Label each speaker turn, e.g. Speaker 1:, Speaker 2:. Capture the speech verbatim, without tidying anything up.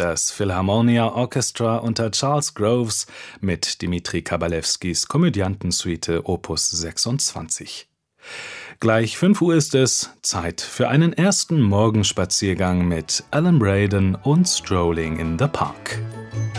Speaker 1: das Philharmonia Orchestra unter Charles Groves mit Dmitri Kabalewskis Komödiantensuite Opus sechsundzwanzig. Gleich fünf Uhr ist es, Zeit für einen ersten Morgenspaziergang mit Alan Braden und Strolling in the Park.